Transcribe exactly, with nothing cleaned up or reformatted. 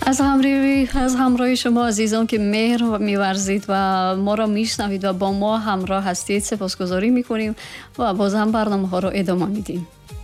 از همراهی از همراهی شما عزیزان که مهر می‌ورزید و ما را میشنوید و با ما همراه هستید سپاسگزاری میکنیم و باز هم برنامه ها را ادامه میدیم.